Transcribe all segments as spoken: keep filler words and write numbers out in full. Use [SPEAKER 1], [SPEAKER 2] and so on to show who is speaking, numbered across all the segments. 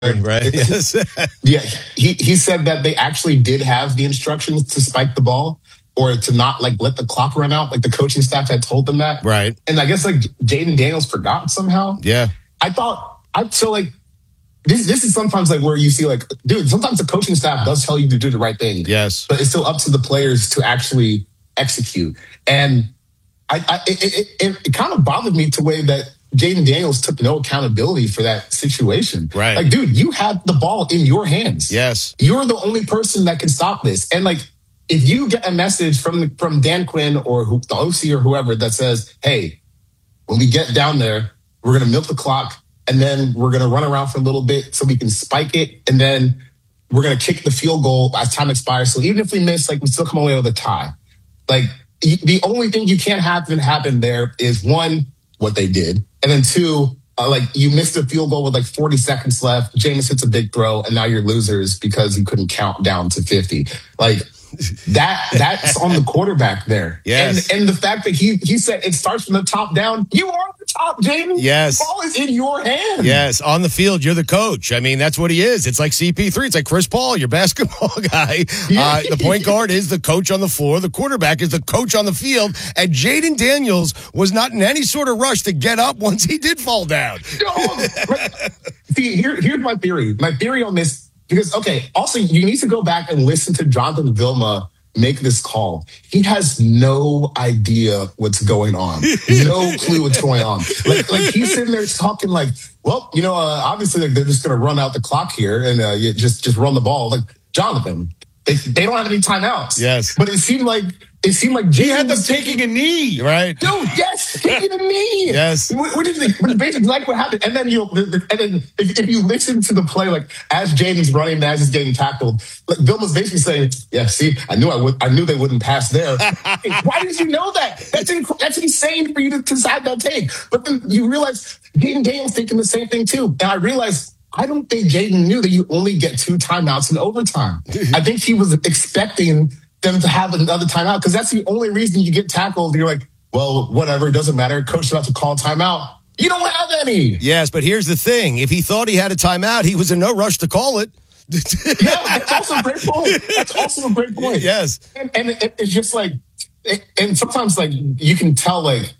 [SPEAKER 1] Right. Yes.
[SPEAKER 2] Yeah. He, he said that they actually did have the instructions to spike the ball or to not like let the clock run out. Like the coaching staff had told them that.
[SPEAKER 1] Right.
[SPEAKER 2] And I guess like Jaden Daniels forgot somehow.
[SPEAKER 1] Yeah.
[SPEAKER 2] I thought, I feel like this, this is sometimes like where you see like, dude, sometimes the coaching staff does tell you to do the right thing.
[SPEAKER 1] Yes.
[SPEAKER 2] But it's still up to the players to actually execute. And I, I it, it, it, it kind of bothered me to way that Jaden Daniels took no accountability for that situation.
[SPEAKER 1] Right.
[SPEAKER 2] Like, dude, you had the ball in your hands.
[SPEAKER 1] Yes.
[SPEAKER 2] You're the only person that can stop this. And like, if you get a message from from Dan Quinn or who, the O C or whoever that says, hey, when we get down there, we're going to milk the clock and then we're going to run around for a little bit so we can spike it. And then we're going to kick the field goal as time expires. So even if we miss, like we still come away with a tie. Like the only thing you can't have to happen there is one, what they did. And then two, uh, like you missed a field goal with like forty seconds left. Jameis hits a big throw and now you're losers because you couldn't count down to fifty. Like that, that's on the quarterback there.
[SPEAKER 1] Yes.
[SPEAKER 2] And, and the fact that he, he said it starts from the top down. You are the top, Jaden.
[SPEAKER 1] Yes.
[SPEAKER 2] The ball is in your hands.
[SPEAKER 1] Yes. On the field, you're the coach. I mean, that's what he is. It's like C P three. It's like Chris Paul, your basketball guy. Uh, the point guard is the coach on the floor. The quarterback is the coach on the field. And Jaden Daniels was not in any sort of rush to get up once he did fall down.
[SPEAKER 2] No, like, see, here, here's my theory. My theory on this, because, okay, also, you need to go back and listen to Jonathan Vilma make this call. He has no idea what's going on. No clue what's going on. Like, like he's sitting there talking like, well, you know, uh, obviously like, they're just going to run out the clock here and uh, you just, just run the ball. Like, Jonathan, they, they don't have any timeouts.
[SPEAKER 1] Yes.
[SPEAKER 2] But it seemed like, it seemed like
[SPEAKER 3] he had them taking a knee.
[SPEAKER 1] Right.
[SPEAKER 2] Dude, yes, taking a knee.
[SPEAKER 1] Yes.
[SPEAKER 2] What, what do you think? But basically, like what happened. And then you, and then if, if you listen to the play, like as Jaden's running, and as he's getting tackled, like Vilma's basically saying, "Yeah, see, I knew I would, I knew they wouldn't pass there." Why did you know that? That's inc- that's insane for you to decide that take. But then you realize Jaden Daniels thinking the same thing too. And I realized I don't think Jaden knew that you only get two timeouts in overtime. I think he was expecting them to have another timeout because that's the only reason you get tackled. You're like, well, whatever, it doesn't matter. Coach is about to call timeout. You don't have any.
[SPEAKER 1] Yes, but here's the thing. If he thought he had a timeout, he was in no rush to call it.
[SPEAKER 2] Yeah, that's also a great point. That's also a great point.
[SPEAKER 1] Yes.
[SPEAKER 2] And, and it, it's just like, it, and sometimes like you can tell like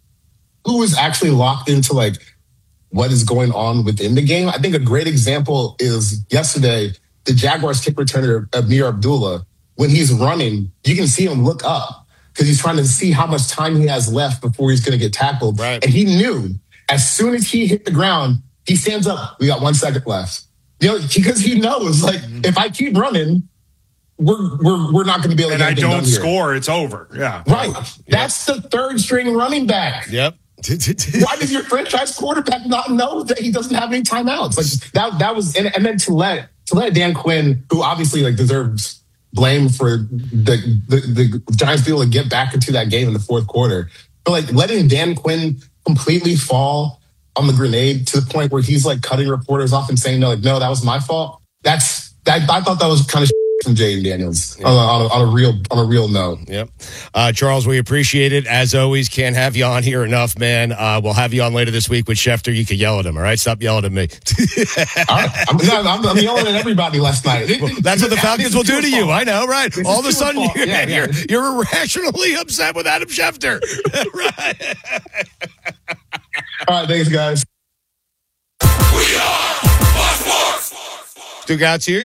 [SPEAKER 2] who is actually locked into like what is going on within the game. I think a great example is yesterday, the Jaguars kick returner, Amir Abdullah. When he's running, you can see him look up because he's trying to see how much time he has left before he's going to get tackled.
[SPEAKER 1] Right.
[SPEAKER 2] And he knew as soon as he hit the ground, he stands up. We got one second left. You know, because he knows, like, mm-hmm. if I keep running, we're we're we're not going to be able to
[SPEAKER 3] and
[SPEAKER 2] get anything
[SPEAKER 3] I don't
[SPEAKER 2] done here.
[SPEAKER 3] score, it's over. Yeah.
[SPEAKER 2] Right.
[SPEAKER 1] Yep.
[SPEAKER 2] That's the third string running back.
[SPEAKER 1] Yep.
[SPEAKER 2] Why does your franchise quarterback not know that he doesn't have any timeouts? Like that that was and, and then to let to let Dan Quinn, who obviously like deserves blame for the, the the Giants being able to get back into that game in the fourth quarter. But like letting Dan Quinn completely fall on the grenade to the point where he's like cutting reporters off and saying, no, like, no, that was my fault. That's that I thought that was kind of from Jaden Daniels yeah. on, a, on, a, on a real on a real note.
[SPEAKER 1] Yep. Uh, Charles, we appreciate it. As always, can't have you on here enough, man. Uh, we'll have you on later this week with Schefter. You can yell at him, all right? Stop yelling at me.
[SPEAKER 2] I'm, I'm, I'm, I'm yelling at everybody last night.
[SPEAKER 1] Well, that's what the Falcons will do to you. I know, right?
[SPEAKER 2] This
[SPEAKER 1] All of a sudden, you're,
[SPEAKER 2] yeah, yeah.
[SPEAKER 1] you're, you're irrationally upset with Adam Schefter. Right.
[SPEAKER 2] All right, thanks, guys.
[SPEAKER 4] We are Fox Sports.
[SPEAKER 1] Stugotz here.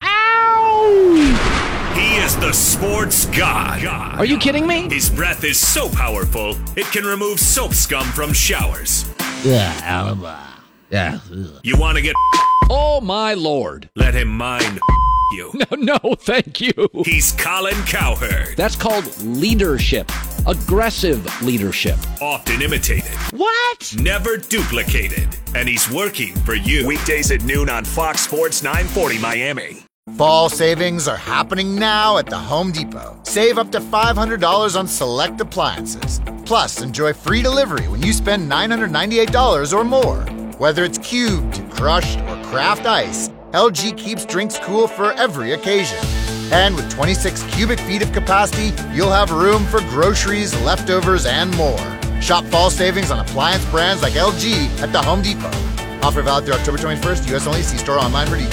[SPEAKER 4] He is the sports god.
[SPEAKER 5] Are you kidding me?
[SPEAKER 4] His breath is so powerful, it can remove soap scum from showers.
[SPEAKER 5] Yeah. Yeah.
[SPEAKER 4] You want to get
[SPEAKER 5] Oh, my Lord.
[SPEAKER 4] Let him mind you.
[SPEAKER 5] No, no, thank you.
[SPEAKER 4] He's Colin Cowherd.
[SPEAKER 5] That's called leadership. Aggressive leadership.
[SPEAKER 4] Often imitated.
[SPEAKER 5] What?
[SPEAKER 4] Never duplicated. And he's working for you. Weekdays at noon on Fox Sports nine forty Miami.
[SPEAKER 6] Fall savings are happening now at the Home Depot. Save up to five hundred dollars on select appliances. Plus, enjoy free delivery when you spend nine hundred ninety-eight dollars or more. Whether it's cubed, crushed, or craft ice, L G keeps drinks cool for every occasion. And with twenty-six cubic feet of capacity, you'll have room for groceries, leftovers, and more. Shop fall savings on appliance brands like L G at the Home Depot. Offer valid through October twenty-first. U S only. See store online for details.